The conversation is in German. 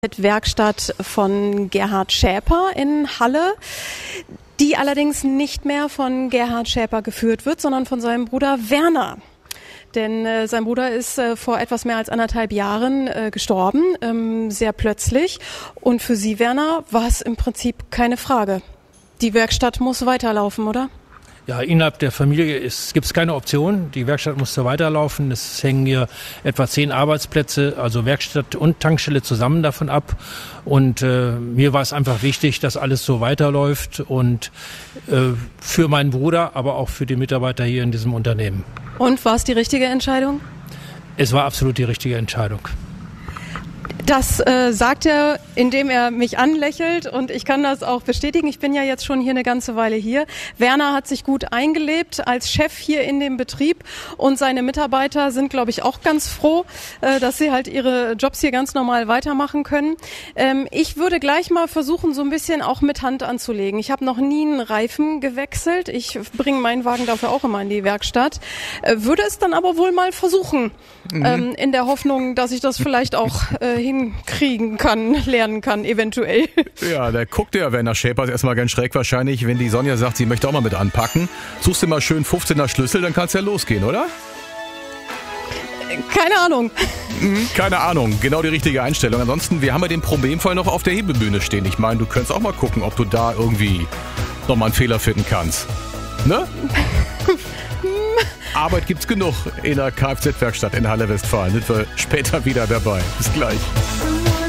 Werkstatt von Gerhard Schäper in Halle, die allerdings nicht mehr von Gerhard Schäper geführt wird, sondern von seinem Bruder Werner. Denn sein Bruder ist vor etwas mehr als 1,5 Jahren gestorben, sehr plötzlich. Und für Sie, Werner, war es im Prinzip keine Frage. Die Werkstatt muss weiterlaufen, oder? Ja, innerhalb der Familie gibt es keine Option. Die Werkstatt musste weiterlaufen. Es hängen hier etwa 10 Arbeitsplätze, also Werkstatt und Tankstelle zusammen davon ab. Und mir war es einfach wichtig, dass alles so weiterläuft und für meinen Bruder, aber auch für die Mitarbeiter hier in diesem Unternehmen. Und war es die richtige Entscheidung? Es war absolut die richtige Entscheidung. Das sagt er, indem er mich anlächelt, und ich kann das auch bestätigen. Ich bin ja jetzt schon hier eine ganze Weile hier. Werner hat sich gut eingelebt als Chef hier in dem Betrieb, und seine Mitarbeiter sind, glaube ich, auch ganz froh, dass sie halt ihre Jobs hier ganz normal weitermachen können. Ich würde gleich mal versuchen, so ein bisschen auch mit Hand anzulegen. Ich habe noch nie einen Reifen gewechselt. Ich bringe meinen Wagen dafür auch immer in die Werkstatt. Würde es dann aber wohl mal versuchen, in der Hoffnung, dass ich das vielleicht auch hinkriegen kann, lernen kann, eventuell. Ja, da guckt der Werner Schäper erstmal ganz schräg wahrscheinlich, wenn die Sonja sagt, sie möchte auch mal mit anpacken. Suchst du mal schön 15er Schlüssel, dann kann's ja losgehen, oder? Keine Ahnung. Keine Ahnung, genau die richtige Einstellung. Ansonsten, wir haben ja den Problemfall noch auf der Hebebühne stehen. Ich meine, du könntest auch mal gucken, ob du da irgendwie nochmal einen Fehler finden kannst. Ne? Arbeit gibt's genug in der Kfz-Werkstatt in Halle Westfalen. Sind wir später wieder dabei. Bis gleich.